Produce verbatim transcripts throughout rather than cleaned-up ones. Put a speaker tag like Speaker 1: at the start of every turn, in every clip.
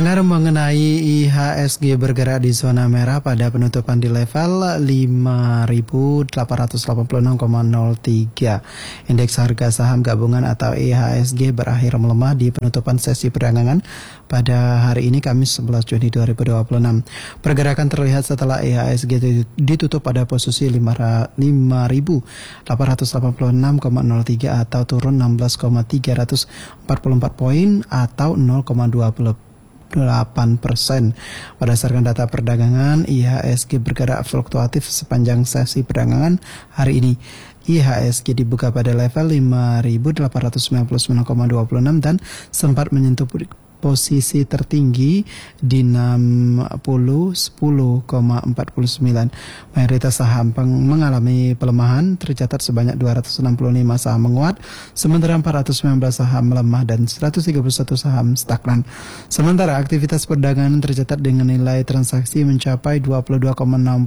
Speaker 1: Pendengar, mengenai I H S G bergerak di zona merah pada penutupan di level lima ribu delapan ratus delapan puluh enam koma nol tiga. Indeks harga saham gabungan atau I H S G berakhir melemah di penutupan sesi perdagangan pada hari ini Kamis sebelas Juni dua ribu dua puluh enam. Pergerakan terlihat setelah I H S G ditutup pada posisi lima ribu delapan ratus delapan puluh enam koma nol tiga atau turun enam belas koma tiga empat empat poin atau nol koma dua delapan persen. Berdasarkan data perdagangan, I H S G bergerak fluktuatif sepanjang sesi perdagangan hari ini. I H S G dibuka pada level lima ribu delapan ratus sembilan puluh sembilan koma dua enam dan sempat menyentuh posisi tertinggi di enam puluh sepuluh koma empat sembilan. Mayoritas saham mengalami pelemahan, tercatat sebanyak dua ratus enam puluh lima saham menguat, sementara empat ratus sembilan belas saham melemah dan seratus tiga puluh satu saham stagnan. Sementara aktivitas perdagangan tercatat dengan nilai transaksi mencapai dua puluh dua koma nol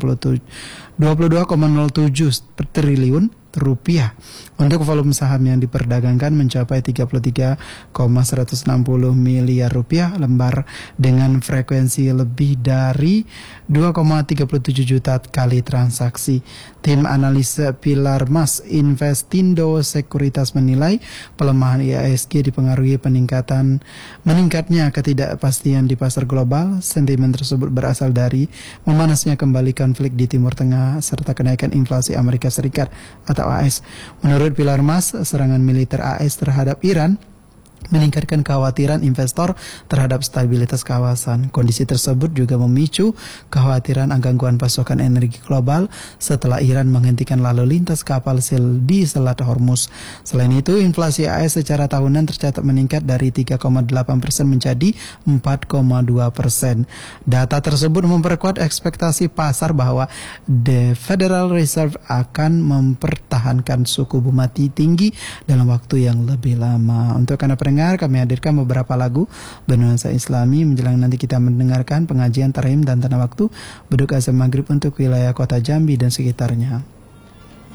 Speaker 1: tujuh triliun rupiah. Untuk volume saham yang diperdagangkan mencapai tiga puluh tiga koma seratus enam puluh miliar rupiah lembar dengan frekuensi lebih dari dua koma tiga tujuh juta kali transaksi. Tim analis Pilar Mas Investindo Sekuritas menilai pelemahan I H S G dipengaruhi peningkatan meningkatnya ketidakpastian di pasar global. Sentimen tersebut berasal dari memanasnya kembali konflik di Timur Tengah serta kenaikan inflasi Amerika Serikat atau A S. Menurut Pilar Mas, serangan militer A S terhadap Iran meningkatkan kekhawatiran investor terhadap stabilitas kawasan. Kondisi tersebut juga memicu kekhawatiran gangguan pasokan energi global setelah Iran menghentikan lalu lintas kapal sel di Selat Hormuz. Selain itu, inflasi A S secara tahunan tercatat meningkat dari tiga koma delapan persen menjadi empat koma dua persen. Data tersebut memperkuat ekspektasi pasar bahwa The Federal Reserve akan mempertahankan suku bunga tinggi dalam waktu yang lebih lama. Untuk Anda pendengar, kami hadirkan beberapa lagu bernuansa Islami menjelang nanti kita mendengarkan pengajian tarhim dan tanda waktu beduk azan maghrib untuk wilayah kota Jambi dan sekitarnya.